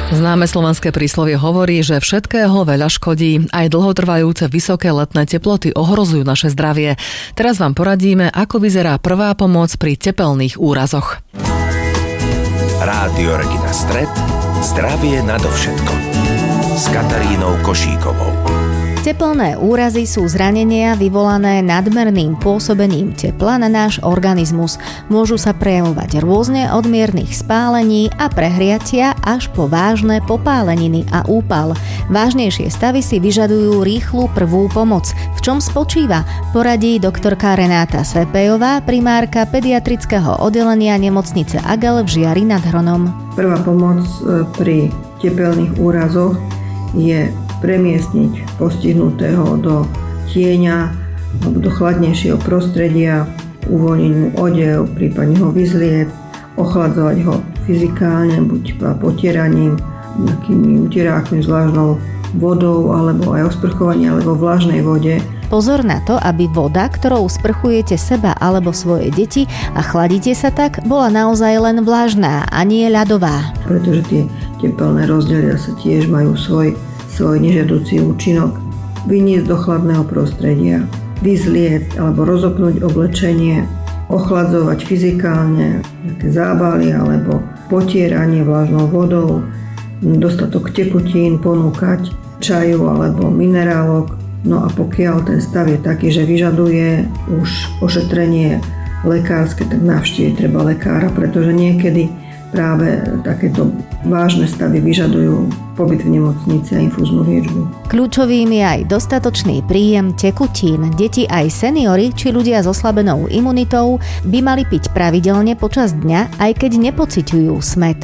Známe slovenské príslovie hovorí, že všetkého veľa škodí. Aj dlhotrvajúce vysoké letné teploty ohrozujú naše zdravie. Teraz vám poradíme, ako vyzerá prvá pomoc pri tepelných úrazoch. Rádio Regina Stret. Zdravie nadovšetko. S Katarínou Košíkovou. Tepelné úrazy sú zranenia vyvolané nadmerným pôsobením tepla na náš organizmus. Môžu sa prejavovať rôzne od miernych spálení a prehriatia až po vážne popáleniny a úpal. Vážnejšie stavy si vyžadujú rýchlu prvú pomoc. V čom spočíva? Poradí doktorka Renáta Svepejová, primárka pediatrického oddelenia nemocnice Agel v Žiari nad Hronom. Prvá pomoc pri tepelných úrazoch je premiestniť postihnutého do tieňa alebo do chladnejšieho prostredia, uvoľniť mu odev, prípadne ho vyzliecť, ochladzovať ho fyzikálne, buď potieraním, nejakými utierákmi, zvláštnou vodou, alebo aj osprchovaním, alebo vlažnej vode. Pozor na to, aby voda, ktorou sprchujete seba alebo svoje deti a chladíte sa tak, bola naozaj len vlažná a nie ľadová. Pretože tie tepelné rozdiely sa tiež majú svoj nežiaducí účinok. Vyniesť do chladného prostredia, vyzliecť alebo rozopnúť oblečenie, ochladzovať fyzikálne, nejaké zábaly alebo potieranie vlažnou vodou, dostatok tekutín ponúkať, čaju alebo minerálok. No a pokiaľ ten stav je taký, že vyžaduje už ošetrenie lekárske, tak navštíviť treba lekára, pretože niekedy práve takéto vážne stavy vyžadujú pobyt v nemocnici a infúznu liečbu. Kľúčovým je aj dostatočný príjem tekutín. Deti aj seniori či ľudia s oslabenou imunitou by mali piť pravidelne počas dňa, aj keď nepociťujú smäd.